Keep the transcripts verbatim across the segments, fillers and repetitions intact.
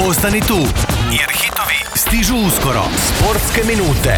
Ostani tu, jer hitovi stižu uskoro. Sportske minute.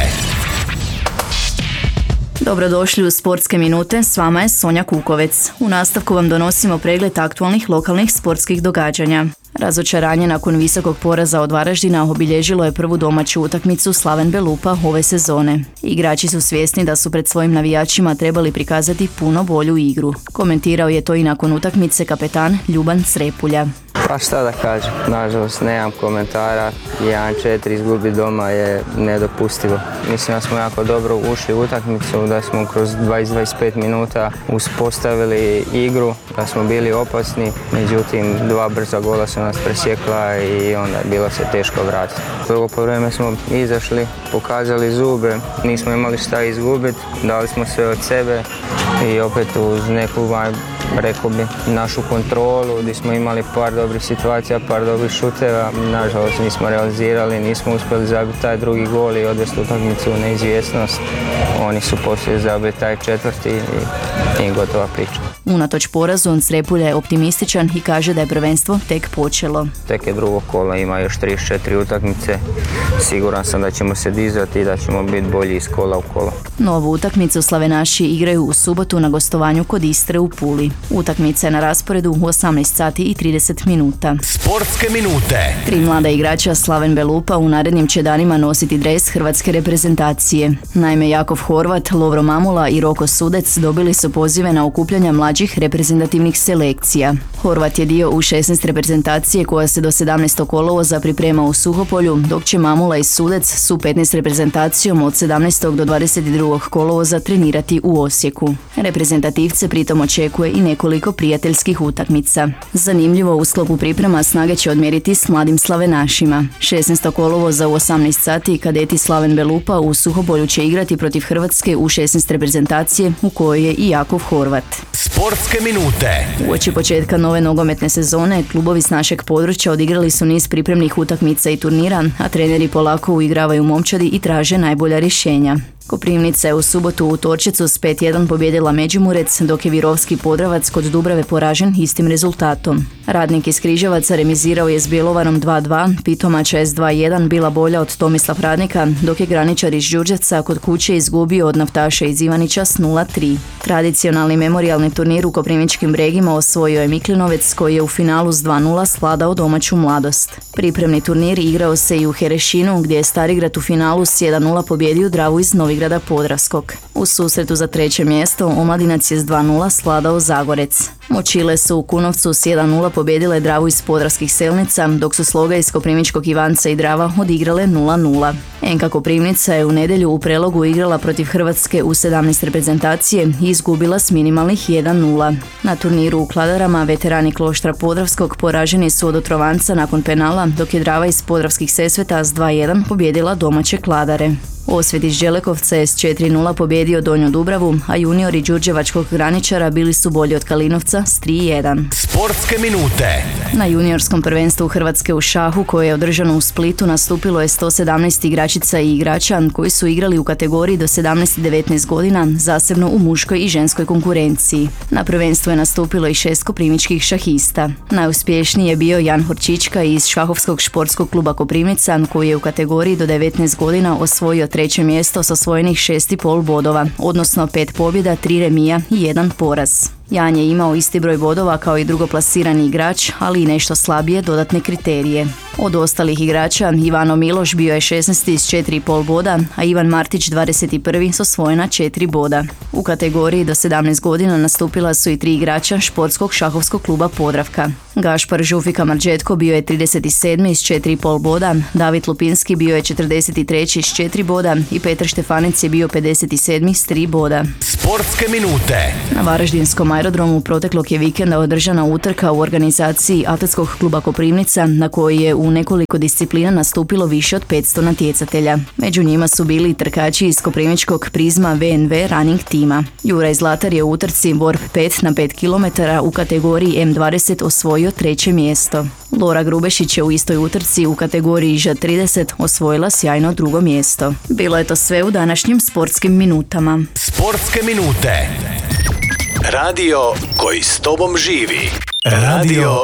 Dobrodošli u Sportske minute, s vama je Sonja Kukovec. U nastavku vam donosimo pregled aktualnih lokalnih sportskih događanja. Razočaranje nakon visokog poraza od Varaždina obilježilo je prvu domaću utakmicu Slaven Belupa ove sezone. Igrači su svjesni da su pred svojim navijačima trebali prikazati puno bolju igru. Komentirao je to i nakon utakmice kapetan Ljuban Srepulja. Pa šta da kažem, nažalost nemam komentara, jedan četiri izgubiti doma je nedopustivo. Mislim da smo jako dobro ušli u utakmicu, da smo kroz dvadeset do dvadeset pet minuta uspostavili igru, da smo bili opasni, međutim dva brza gola su nas presjekla i onda je bilo se teško vratiti. Drugo po vreme smo izašli, pokazali zube, nismo imali šta izgubiti, dali smo sve od sebe i opet uz neku, rekao bi, našu kontrolu, gdje smo imali par dobrih situacija, par dobrih šuteva, nažalost nismo realizirali, nismo uspjeli zabiti taj drugi gol i odvesti utakmicu u neizvjesnost. Oni su poslije zabili taj četvrti i, i gotova priča. Unatoč porazu, Srepulja je optimističan i kaže da je prvenstvo tek počelo. Tek je drugo kolo, ima još trideset četiri utakmice. Siguran sam da ćemo se dizati i da ćemo biti bolji iz kola u kolo. Novu utakmicu Slavenaši igraju u subotu na gostovanju kod Istre u Puli. Utakmica je na rasporedu u osamnaest sati i trideset minuta. Sportske minute. Tri mlada igrača Slaven Belupa u narednim će danima nositi dres hrvatske reprezentacije. Naime, Jakov Horvat, Lovro Mamula i Roko Sudec dobili su pozive na okupljanja mlađih reprezentativnih selekcija. Horvat je dio u šesnaest reprezentacije koja se do sedamnaestog kolovoza priprema u Suhopolju, dok će Mamula i Sudec s U petnaest reprezentacijom od sedamnaestog do dvadeset drugog kolovoza trenirati u Osijeku. Reprezentativce pritom očekuje i nekoliko prijateljskih utakmica. Zanimljivo, u sklopu priprema snage će odmjeriti s mladim Slavenašima. šesnaestog kolovoza u osamnaest sati kadeti Slaven Belupa u Suhopolju će igrati protiv Hrvatske u šesnaest reprezentacije u kojoj je i Jakov Horvat. Sportske minute. Uoči početka nove nogometne sezone, klubovi s našeg područja odigrali su niz pripremnih utakmica i turnira, a treneri polako uigravaju momčadi i traže najbolja rješenja. Koprivnica je u subotu u Torčecu s pet jedan pobijedila Međimurec, dok je Virovski Podravac kod Dubrave poražen istim rezultatom. Radnik iz Križevaca remizirao je s Bjelovarom dva dva, Pitomača S dva jedan bila bolja od Tomislav Radnika, dok je Graničar iz Đurđevca kod kuće izgubio od Naftaša iz Ivanića s nula tri. Tradicionalni memorijalni turnir u Koprivničkim Bregima osvojio je Miklinovec, koji je u finalu s dva nula svladao domaću Mladost. Pripremni turnir igrao se i u Herešinu, gdje je Starigrad u finalu s jedan nula pobjedio Dravu iz Novigrada Podravskog. U susretu za treće mjesto Omladinac je s dva nula svladao Zagorec. Močile su u Kunovcu s jedan nula pobjedile Dravu iz Podravskih Selnica, dok su Sloga iz Koprivničkog Ivanca i Drava odigrale nula nula. en ka Koprivnica je u nedjelju u Prelogu igrala protiv Hrvatske u sedamnaest reprezentacije i izgubila s minimalnih jedan nula. Na turniru u Kladarama veterani Kloštra Podravskog poraženi su od Otrovanca nakon penala, dok je Drava iz Podravskih Sesveta s dva jedan pobjedila domaće Kladare. Osvjet iz Đelekovca je s četiri nula pobjedio Donju Dubravu, a juniori đurđevačkog Graničara bili su bolji od Kalinovca s tri jedan. Sportske minute. Na juniorskom prvenstvu Hrvatske u šahu, koje je održano u Splitu, nastupilo je sto sedamnaest igračica i igrača koji su igrali u kategoriji do sedamnaest do devetnaest godina, zasebno u muškoj i ženskoj konkurenciji. Na prvenstvu je nastupilo i šest koprivničkih šahista. Najuspješniji je bio Jan Horčička iz Šahovskog športskog kluba Koprivnica, koji je u kategoriji do devetnaest godina osvojio treće mjesto s osvojenih šest i pol bodova, odnosno pet pobjeda, tri remija i jedan poraz. Jan je imao isti broj bodova kao i drugoplasirani igrač, ali i nešto slabije dodatne kriterije. Od ostalih igrača, Ivano Miloš bio je šesnaesti s četiri i pol boda, a Ivan Martić dvadeset prvi s osvojena četiri boda. U kategoriji do sedamnaest godina nastupila su i tri igrača Športskog šahovskog kluba Podravka. Gašpar Žufika Marđetko bio je trideset sedmi s četiri i pol boda, David Lupinski bio je četrdeset treći s četiri boda i Petar Štefanec je bio pedeset sedmi s tri boda. Sportske minute. Na Varaždinskom aerodromu proteklog je vikenda održana utrka u organizaciji Atletskog kluba Koprivnica, na koji je u nekoliko disciplina nastupilo više od petsto natjecatelja. Među njima su bili trkači iz koprivničkog Prizma ve en ve Running tima. Juraj Zlatar je u utrci Warp pet na pet kilometara u kategoriji em dvadeset osvojio treće mjesto. Lora Grubešić je u istoj utrci u kategoriji žet trideset osvojila sjajno drugo mjesto. Bilo je to sve u današnjim sportskim minutama. Sportske minute. Radio koji s tobom živi. Radio